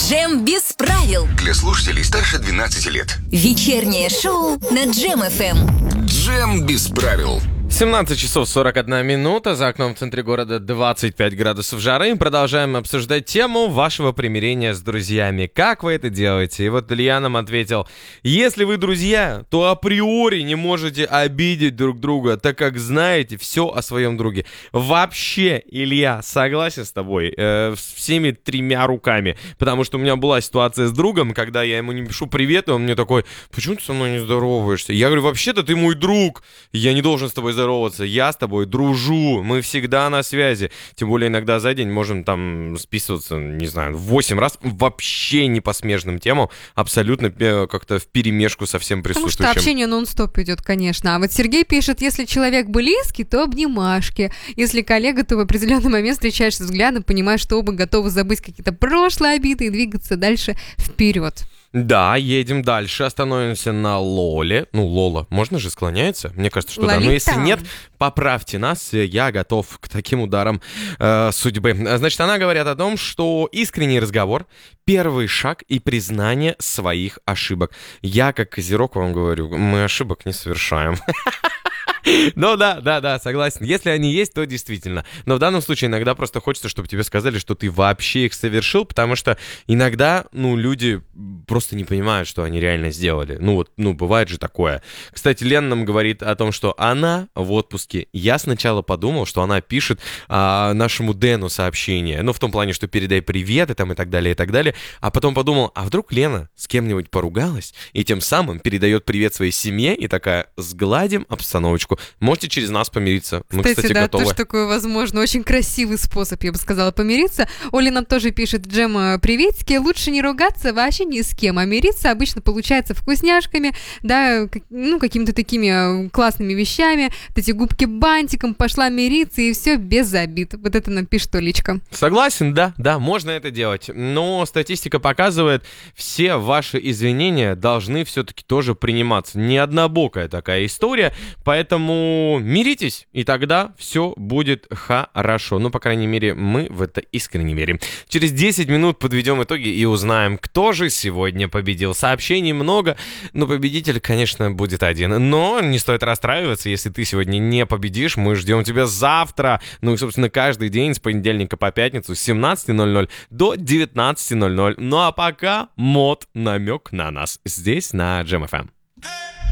Джем без правил. Для слушателей старше 12 лет. Вечернее шоу на Джем ФМ. Джем без правил. 17 часов 41 минута, за окном в центре города 25 градусов жары. Продолжаем обсуждать тему вашего примирения с друзьями. Как вы это делаете? И вот Илья нам ответил: если вы друзья, то априори не можете обидеть друг друга, так как знаете все о своем друге. Вообще, Илья, согласен с тобой всеми тремя руками. Потому что у меня была ситуация с другом, когда я ему не пишу привет, и он мне такой: почему ты со мной не здороваешься? Я говорю: вообще-то ты мой друг, я не должен с тобой здороваться, я с тобой дружу, мы всегда на связи. Тем более иногда за день можем там списываться, не знаю, 8 раз, вообще не по смежным темам, абсолютно как-то вперемешку со всем присутствующим. Потому что общение нон-стоп идет, конечно. А вот Сергей пишет: если человек близкий, то обнимашки. Если коллега, то в определенный момент встречаешься взглядом, понимаешь, что оба готовы забыть какие-то прошлые обиды и двигаться дальше вперед. Да, едем дальше, остановимся на Лоле. Ну, Лола, можно же склоняется? Мне кажется, что Лолита. да. Но если нет, поправьте нас, я готов к таким ударам судьбы. Значит, она говорит о том, что искренний разговор — первый шаг и признание своих ошибок. Я, как козерог, вам говорю, мы ошибок не совершаем. Ну да, согласен. Если они есть, то действительно. Но в данном случае иногда просто хочется, чтобы тебе сказали, что ты вообще их совершил, потому что иногда, люди просто не понимают, что они реально сделали. Бывает же такое. Кстати, Лена нам говорит о том, что она в отпуске. Я сначала подумал, что она пишет нашему Дэну сообщение. В том плане, что передай привет и так далее, и так далее. А потом подумал, а вдруг Лена с кем-нибудь поругалась и тем самым передает привет своей семье и такая: сгладим обстановочку. Можете через нас помириться. Мы, кстати, да, готовы. тоже такое возможно. Очень красивый способ, я бы сказала, помириться. Оля нам тоже пишет: Джем, приветики. Лучше не ругаться вообще ни с кем, а мириться обычно получается вкусняшками, да, какими-то такими классными вещами. Вот эти губки бантиком, пошла мириться, и все без обид. Вот это нам пишет Олечка. Согласен, да, можно это делать. Но статистика показывает, все ваши извинения должны все-таки тоже приниматься. Не однобокая такая история, поэтому миритесь, и тогда все будет хорошо. По крайней мере, мы в это искренне верим. Через 10 минут подведем итоги и узнаем, кто же сегодня победил. Сообщений много, но победитель, конечно, будет один. Но не стоит расстраиваться, если ты сегодня не победишь. Мы ждем тебя завтра. И, собственно, каждый день с понедельника по пятницу с 17:00 до 19:00. А пока намек на нас здесь, на Джем ФМ.